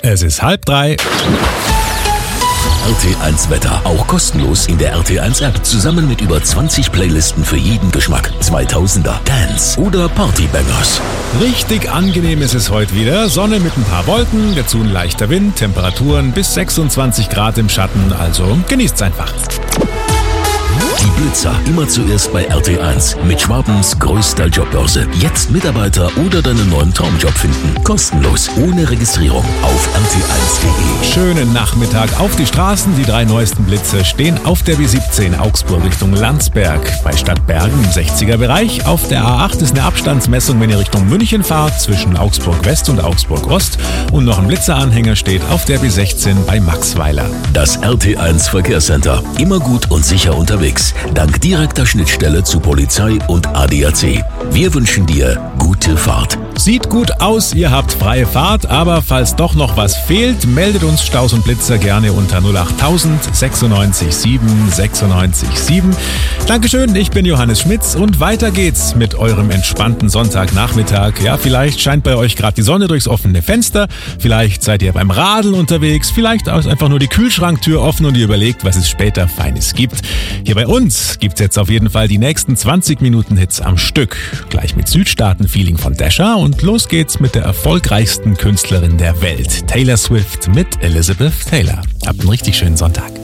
Es ist 2:30. RT1 Wetter, auch kostenlos in der RT1 App, zusammen mit über 20 Playlisten für jeden Geschmack. 2000er, Dance oder Partybangers. Richtig angenehm ist es heute wieder. Sonne mit ein paar Wolken, dazu ein leichter Wind, Temperaturen bis 26 Grad im Schatten, also genießt's einfach. Die Blitzer immer zuerst bei RT1 mit Schwabens größter Jobbörse. Jetzt Mitarbeiter oder deinen neuen Traumjob finden. Kostenlos, ohne Registrierung auf rt1.de. Schönen Nachmittag auf die Straßen. Die 3 neuesten Blitze stehen auf der B17 Augsburg Richtung Landsberg. Bei Stadtbergen im 60er-Bereich. Auf der A8 ist eine Abstandsmessung, wenn ihr Richtung München fahrt, zwischen Augsburg West und Augsburg Ost. Und noch ein Blitzeranhänger steht auf der B16 bei Maxweiler. Das RT1 Verkehrscenter. Immer gut und sicher unterwegs. Dank direkter Schnittstelle zu Polizei und ADAC. Wir wünschen dir gute Fahrt. Sieht gut aus, ihr habt freie Fahrt, aber falls doch noch was fehlt, meldet uns Staus und Blitzer gerne unter 08000 96 7 96 7. Dankeschön, ich bin Johannes Schmitz und weiter geht's mit eurem entspannten Sonntagnachmittag. Ja, vielleicht scheint bei euch gerade die Sonne durchs offene Fenster, vielleicht seid ihr beim Radeln unterwegs, vielleicht ist einfach nur die Kühlschranktür offen und ihr überlegt, was es später Feines gibt. Hier bei uns gibt's jetzt auf jeden Fall die nächsten 20 Minuten Hits am Stück. Gleich mit Südstaaten-Feeling von Dasher und los geht's mit der erfolgreichsten Künstlerin der Welt, Taylor Swift mit Elizabeth Taylor. Habt einen richtig schönen Sonntag.